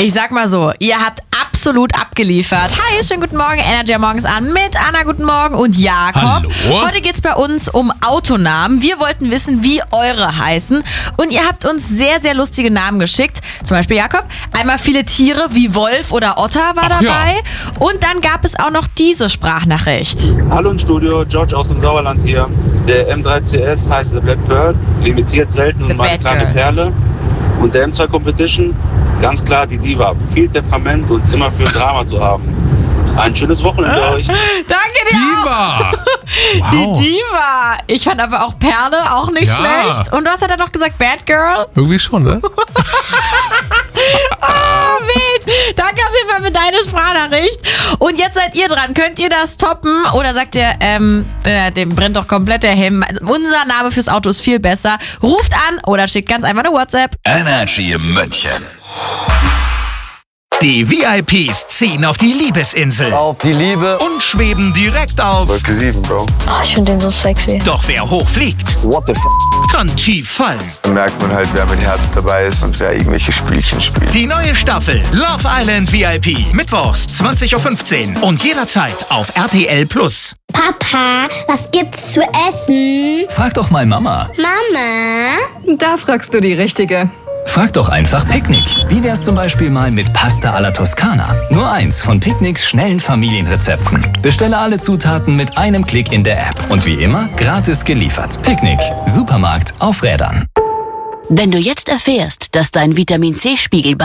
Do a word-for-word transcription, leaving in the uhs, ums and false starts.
Ich sag mal so, ihr habt absolut abgeliefert. Hi, schönen guten Morgen, Energy morgens an mit Anna, guten Morgen und Jakob. Hallo. Heute geht's bei uns um Autonamen. Wir wollten wissen, wie eure heißen und ihr habt uns sehr, sehr lustige Namen geschickt. Zum Beispiel Jakob, einmal viele Tiere wie Wolf oder Otter war Ach, dabei. ja. Und dann gab es auch noch diese Sprachnachricht. Hallo im Studio, George aus dem Sauerland hier. Der M drei C S heißt The Black Pearl, limitiert selten The und meine Bad kleine Girl. Perle. Und der M zwei Competition, ganz klar die Diva. Viel Temperament und immer für Drama zu haben. Ein schönes Wochenende euch. Danke dir Diva! Wow. Die Diva. Ich fand aber auch Perle auch nicht Ja. schlecht. Und was hat er noch gesagt? Bad Girl? Irgendwie schon, ne? Oh, wild. Danke auf jeden Fall für deine Sprachnachricht. Und jetzt seid ihr dran. Könnt ihr das toppen? Oder sagt ihr, ähm, äh, dem brennt doch komplett der Helm. Unser Name fürs Auto ist viel besser. Ruft an oder schickt ganz einfach eine WhatsApp. Energy München. Die V I Ps ziehen auf die Liebesinsel Auf die Liebe. und schweben direkt auf. Wolke sieben, Bro. Ah, ich finde den so sexy. Doch wer hoch fliegt, What the f***? kann tief fallen. Dann merkt man halt, wer mit Herz dabei ist und wer irgendwelche Spielchen spielt. Die neue Staffel Love Island V I P. Mittwochs zwanzig Uhr fünfzehn und jederzeit auf R T L Plus. Papa, was gibt's zu essen? Frag doch mal Mama. Mama? Da fragst du die Richtige. Frag doch einfach Picknick. Wie wär's zum Beispiel mal mit Pasta alla Toskana? Nur eins von Picknicks schnellen Familienrezepten. Bestelle alle Zutaten mit einem Klick in der App. Und wie immer, gratis geliefert. Picknick. Supermarkt auf Rädern. Wenn du jetzt erfährst, dass dein Vitamin-C-Spiegel bei